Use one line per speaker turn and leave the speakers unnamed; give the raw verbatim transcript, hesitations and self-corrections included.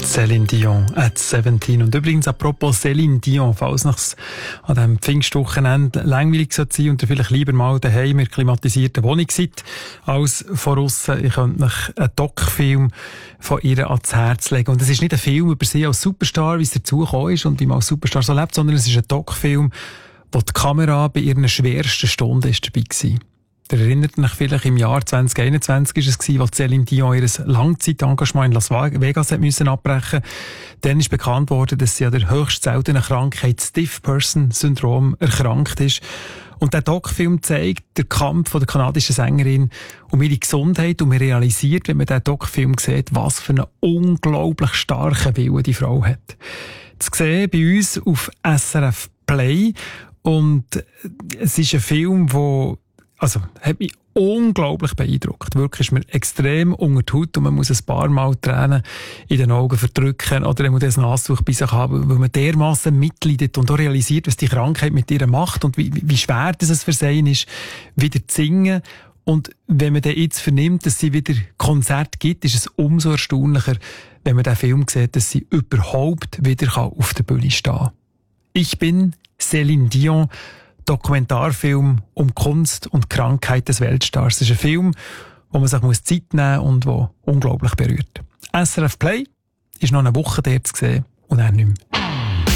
Céline Dion at siebzehn. Und übrigens, apropos Céline Dion, falls es an diesem Pfingstwochenende langweilig sein sollte und ihr vielleicht lieber mal daheim in der klimatisierten Wohnung seid, als von aussen, ich könnte euch einen Doc-Film von ihr ans Herz legen. Und es ist nicht ein Film über sie als Superstar, wie es dazugekommen ist und wie man als Superstar so lebt, sondern es ist ein Doc-Film, wo die Kamera bei ihren schwersten Stunden ist dabei war. Ihr erinnert euch vielleicht, im Jahr zwanzig einundzwanzig war es, als Céline Dion ihr Langzeitengagement in Las Vegas hat müssen abbrechen. Dann ist bekannt worden, dass sie an der höchst seltenen Krankheit Stiff Person Syndrom erkrankt ist. Und der Doc-Film zeigt den Kampf von der kanadischen Sängerin um ihre Gesundheit und man realisiert, wenn man diesen Doc-Film sieht, was für einen unglaublich starken Willen die Frau hat. Zu sehen bei uns auf S R F Play. Und es ist ein Film, der Also, hat mich unglaublich beeindruckt. Wirklich ist mir extrem unter die Haut und man muss ein paar Mal Tränen in den Augen verdrücken oder man muss ein Nasstuch bei sich haben, weil man dermassen mitleidet und auch realisiert, was die Krankheit mit ihr macht und wie, wie schwer das es für sie ist, wieder zu singen. Und wenn man dann jetzt vernimmt, dass sie wieder Konzerte gibt, ist es umso erstaunlicher, wenn man den Film sieht, dass sie überhaupt wieder auf der Bühne stehen kann. Ich bin Céline Dion, Dokumentarfilm um Kunst und Krankheit des Weltstars. Es ist ein Film, wo man sich Zeit nehmen muss und der unglaublich berührt. S R F Play ist noch eine Woche dort zu sehen und dann nicht mehr.